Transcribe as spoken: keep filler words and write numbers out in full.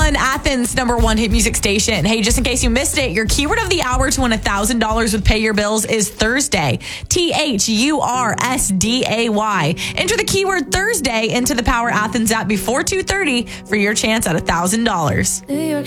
on Athens' number one hit music station. Hey, just in case you missed it, your keyword of the hour to win one thousand dollars with Pay Your Bills is Thursday. T H U R S D A Y. Enter the keyword Thursday into the Power Athens app before two thirty for your chance at one thousand dollars. New York